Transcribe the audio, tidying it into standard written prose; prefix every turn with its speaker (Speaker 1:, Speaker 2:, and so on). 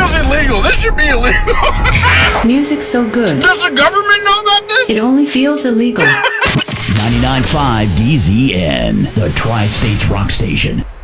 Speaker 1: feels illegal. This should be illegal.
Speaker 2: Music's so good.
Speaker 1: Does the government know about this?
Speaker 2: It only feels illegal.
Speaker 3: 99.5 DZN, the Tri-States Rock Station.